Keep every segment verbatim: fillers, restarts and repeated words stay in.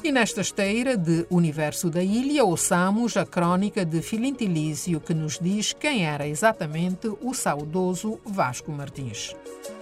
E nesta esteira de Universo da Ilha, ouçamos a crônica de Filintilísio que nos diz quem era exatamente o saudoso Vasco Martins.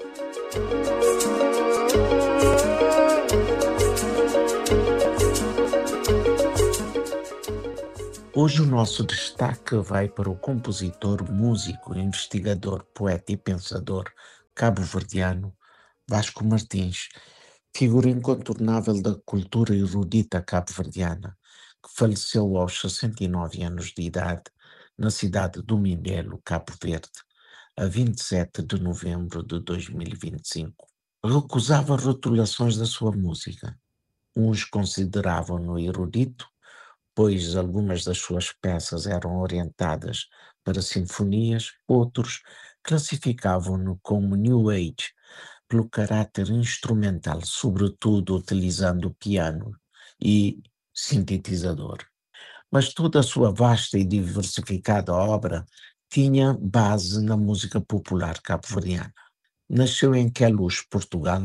Hoje o nosso destaque vai para o compositor, músico, investigador, poeta e pensador cabo-verdiano Vasco Martins, figura incontornável da cultura erudita cabo-verdiana, que faleceu aos sessenta e nove anos de idade na cidade do Mindelo, Cabo Verde, a vinte e sete de novembro de dois mil e vinte e cinco. Recusava rotulações da sua música. Uns consideravam-no erudito, pois algumas das suas peças eram orientadas para sinfonias, outros classificavam-no como New Age, pelo caráter instrumental, sobretudo utilizando piano e sintetizador. Mas toda a sua vasta e diversificada obra tinha base na música popular cabo-verdiana. Nasceu em Queluz, Portugal,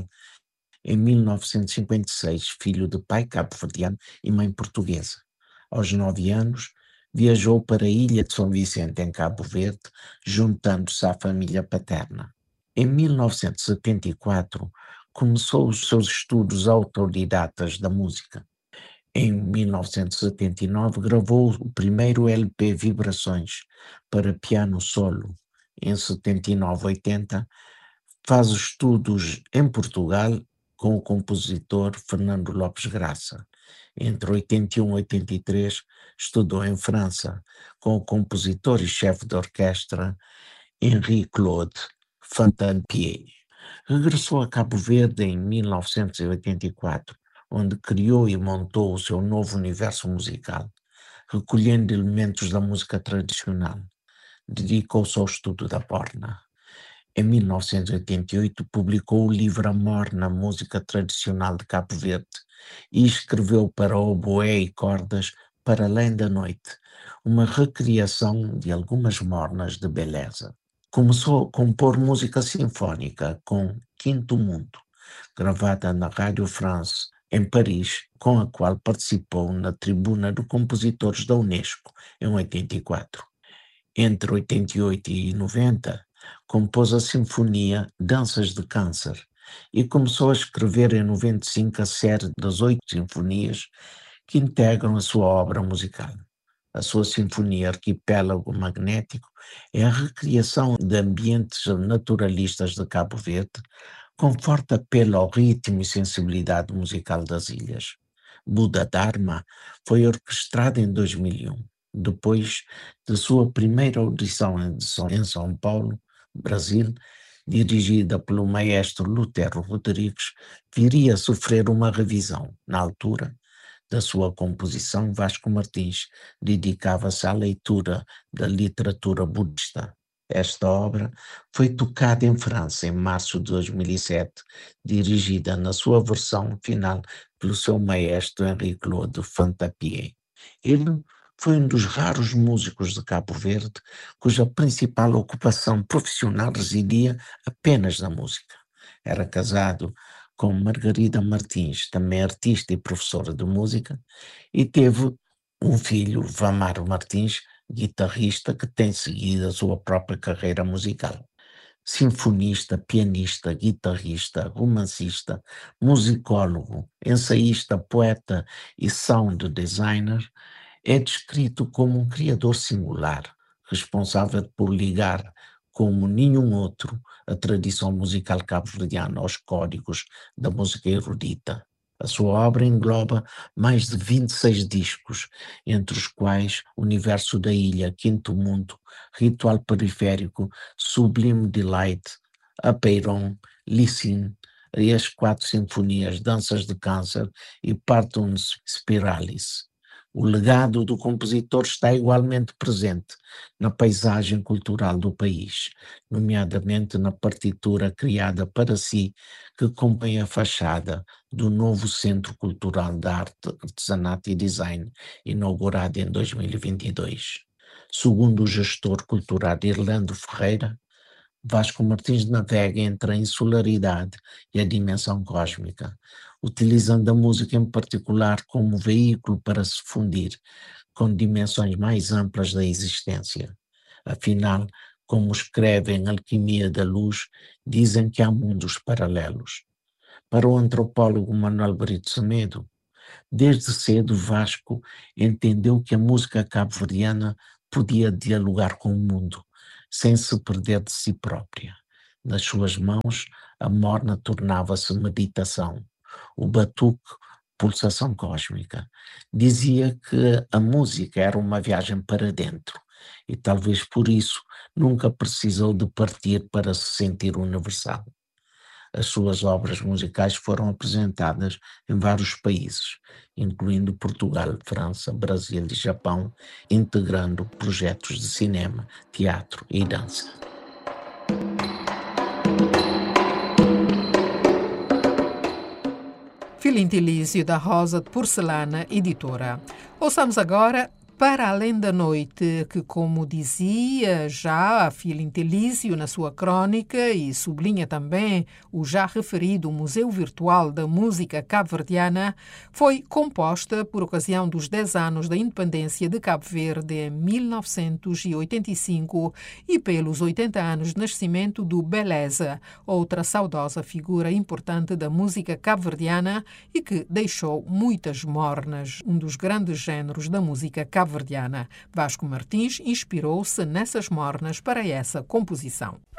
em mil novecentos e cinquenta e seis, filho de pai cabo-verdiano e mãe portuguesa. Aos nove anos, viajou para a Ilha de São Vicente, em Cabo Verde, juntando-se à família paterna. Em mil novecentos e setenta e quatro, começou os seus estudos autodidatas da música. Em mil novecentos e setenta e nove, gravou o primeiro L P Vibrações para piano solo. Em setenta e nove a oitenta, faz estudos em Portugal com o compositor Fernando Lopes Graça. Entre oitenta e um e oitenta e três, estudou em França com o compositor e chefe de orquestra Henri-Claude Fantin-Pied. Regressou a Cabo Verde em mil novecentos e oitenta e quatro, onde criou e montou o seu novo universo musical, recolhendo elementos da música tradicional. Dedicou-se ao estudo da borna. Em mil novecentos e oitenta e oito, publicou o livro Amor na Música Tradicional de Cabo Verde e escreveu para oboé e cordas Para Além da Noite, uma recriação de algumas mornas de Beleza. Começou a compor música sinfónica com Quinto Mundo, gravada na Rádio France, em Paris, com a qual participou na Tribuna de Compositores da Unesco, em oitenta e quatro. Entre oitenta e oito e noventa, compôs a sinfonia Danças de Câncer e começou a escrever em noventa e cinco a série das oito sinfonias que integram a sua obra musical. A sua sinfonia Arquipélago Magnético é a recriação de ambientes naturalistas de Cabo Verde, com forte apelo ao ritmo e sensibilidade musical das ilhas. Buda Dharma foi orquestrada em dois mil e um. Depois de sua primeira audição em São Paulo, Brasil, dirigida pelo maestro Lutero Rodrigues, viria a sofrer uma revisão. Na altura da sua composição, Vasco Martins dedicava-se à leitura da literatura budista. Esta obra foi tocada em França em março de dois mil e sete, dirigida na sua versão final pelo seu maestro Henri-Claude Fantin-Pied. Ele foi um dos raros músicos de Cabo Verde cuja principal ocupação profissional residia apenas na música. Era casado com Margarida Martins, também artista e professora de música, e teve um filho, Vamaro Martins, guitarrista, que tem seguido a sua própria carreira musical. Sinfonista, pianista, guitarrista, romancista, musicólogo, ensaísta, poeta e sound designer, é descrito como um criador singular, responsável por ligar, como nenhum outro, a tradição musical cabo-verdiana aos códigos da música erudita. A sua obra engloba mais de vinte e seis discos, entre os quais Universo da Ilha, Quinto Mundo, Ritual Periférico, Sublime Delight, Apeiron, Listen, e as quatro sinfonias Danças de Câncer e Partum Spiralis. O legado do compositor está igualmente presente na paisagem cultural do país, nomeadamente na partitura criada para si, que compõe a fachada do novo Centro Cultural de Arte, Artesanato e Design, inaugurado em dois mil e vinte e dois. Segundo o gestor cultural Irlando Ferreira, Vasco Martins navega entre a insularidade e a dimensão cósmica. utilizando a música em particular como veículo para se fundir com dimensões mais amplas da existência. Afinal, como escreve em Alquimia da Luz, dizem que há mundos paralelos. Para o antropólogo Manuel Brito Semedo, desde cedo Vasco entendeu que a música cabo-verdiana podia dialogar com o mundo, sem se perder de si própria. Nas suas mãos, a morna tornava-se meditação, o batuque, pulsação cósmica. Dizia que a música era uma viagem para dentro e talvez por isso nunca precisou de partir para se sentir universal. As suas obras musicais foram apresentadas em vários países, incluindo Portugal, França, Brasil e Japão, integrando projetos de cinema, teatro e dança. Filintilísio da Rosa de Porcelana, editora. Ouçamos agora Para Além da Noite, que, como dizia já a Filintilísio na sua crônica e sublinha também o já referido Museu Virtual da Música Cabo-Verdiana, foi composta por ocasião dos dez anos da independência de Cabo Verde em mil novecentos e oitenta e cinco e pelos oitenta anos de nascimento do Beleza, outra saudosa figura importante da música cabo-verdiana e que deixou muitas mornas, um dos grandes géneros da música cabo-verdiana. Vasco Martins inspirou-se nessas mornas para essa composição.